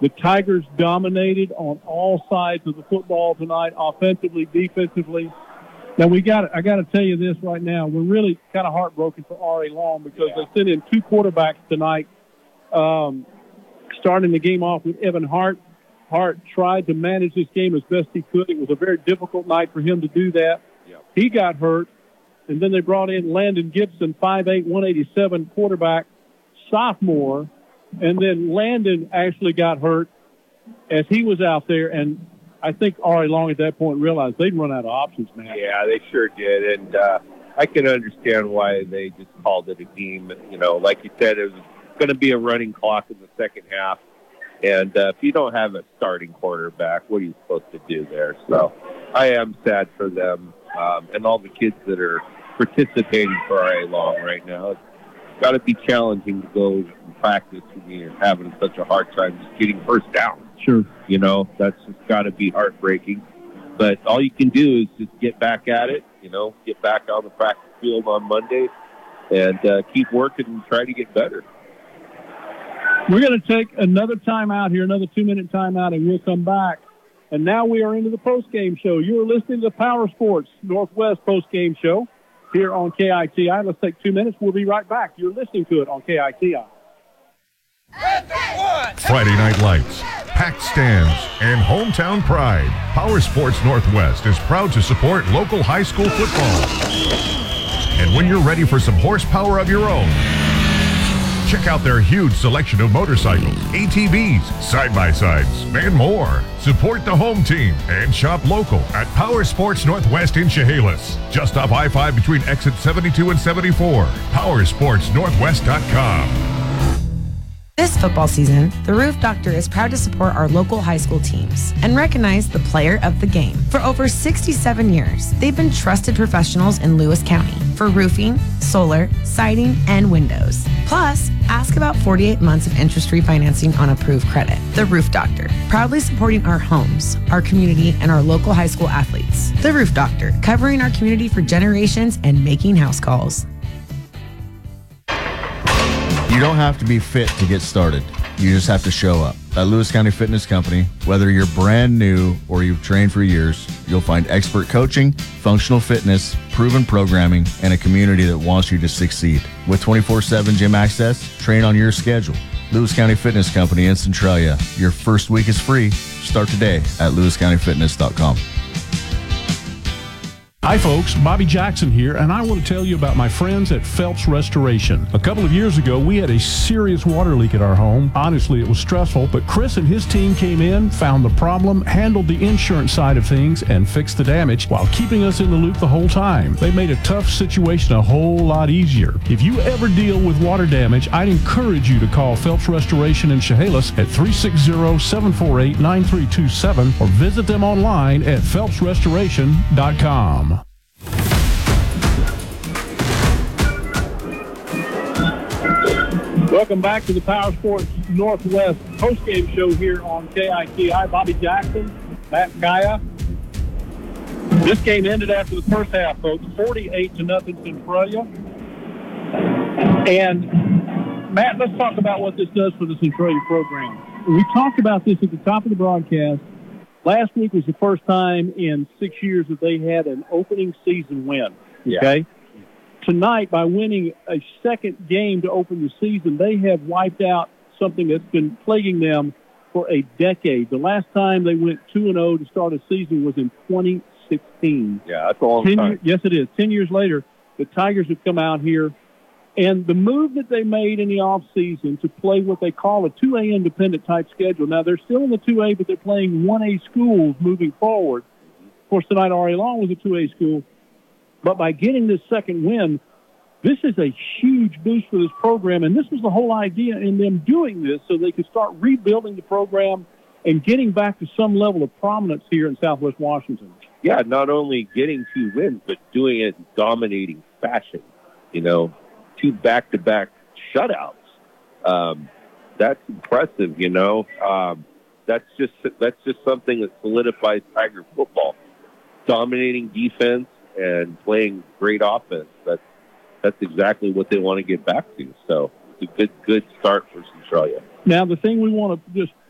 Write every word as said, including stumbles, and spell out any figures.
The Tigers dominated on all sides of the football tonight, offensively, defensively. Now, we got. I got to tell you this right now. We're really kind of heartbroken for R A Long because yeah. they sent in two quarterbacks tonight, um, starting the game off with Evan Hart. Hart tried to manage this game as best he could. It was a very difficult night for him to do that. Yeah. He got hurt, and then they brought in Landon Gibson, five eight, one eighty-seven quarterback, sophomore, and then Landon actually got hurt as he was out there, and I think R A Long at that point realized they'd run out of options, man. Yeah, they sure did, and uh, I can understand why they just called it a game. You know, like you said, it was going to be a running clock in the second half, and uh, if you don't have a starting quarterback, what are you supposed to do there? So I am sad for them um, and all the kids that are participating for R A Long right now. It's got to be challenging to go and practice when you're having such a hard time just getting first down. Sure. You know, that's just got to be heartbreaking. But all you can do is just get back at it, you know, get back on the practice field on Monday and uh, keep working and try to get better. We're going to take another timeout here, another two-minute timeout, and we'll come back. And now we are into the post-game show. You're listening to the Power Sports Northwest post-game show here on K I T I. Let's take two minutes. We'll be right back. You're listening to it on K I T I. Friday Night Lights, packed stands, and hometown pride. Power Sports Northwest is proud to support local high school football. And when you're ready for some horsepower of your own, check out their huge selection of motorcycles, A T Vs, side-by-sides, and more. Support the home team and shop local at Power Sports Northwest in Chehalis. Just off I five between exit seventy-two and seventy-four. power sports northwest dot com. This football season, the Roof Doctor is proud to support our local high school teams and recognize the player of the game. For over sixty-seven years, they've been trusted professionals in Lewis County for roofing, solar, siding, and windows. Plus, ask about forty-eight months of interest-free financing on approved credit. The Roof Doctor, proudly supporting our homes, our community, and our local high school athletes. The Roof Doctor, covering our community for generations and making house calls. You don't have to be fit to get started. You just have to show up. At Lewis County Fitness Company, whether you're brand new or you've trained for years, you'll find expert coaching, functional fitness, proven programming, and a community that wants you to succeed. With twenty-four seven gym access, train on your schedule. Lewis County Fitness Company in Centralia. Your first week is free. Start today at lewis county fitness dot com. Hi folks, Bobby Jackson here, and I want to tell you about my friends at Phelps Restoration. A couple of years ago, we had a serious water leak at our home. Honestly, it was stressful, but Chris and his team came in, found the problem, handled the insurance side of things, and fixed the damage while keeping us in the loop the whole time. They made a tough situation a whole lot easier. If you ever deal with water damage, I'd encourage you to call Phelps Restoration in Chehalis at three six zero, seven four eight, nine three two seven or visit them online at phelps restoration dot com. Welcome back to the Power Sports Northwest postgame show here on K I T I. Bobby Jackson, Matt Kaya. This game ended after the first half, folks, forty-eight to nothing Centralia. And Matt, let's talk about what this does for the Centralia program. We talked about this at the top of the broadcast. Last week was the first time in six years that they had an opening season win. Okay. Yeah. Tonight, by winning a second game to open the season, they have wiped out something that's been plaguing them for a decade. The last time they went two and oh to start a season was in twenty sixteen. Yeah, that's a long Ten time. Year, yes, it is. Ten years later, the Tigers have come out here, and the move that they made in the offseason to play what they call a two A independent type schedule. Now, they're still in the two A, but they're playing one A schools moving forward. Of course, tonight, R A Long was a two A school. But by getting this second win, this is a huge boost for this program, and this was the whole idea in them doing this so they could start rebuilding the program and getting back to some level of prominence here in Southwest Washington. Yeah, not only getting two wins, but doing it in dominating fashion. You know, two back-to-back shutouts. Um, that's impressive, you know. Um, that's just that's just something that solidifies Tiger football. Dominating defense and playing great offense. That's that's exactly what they want to get back to. So it's a good good start for Centralia. Now, the thing we want to just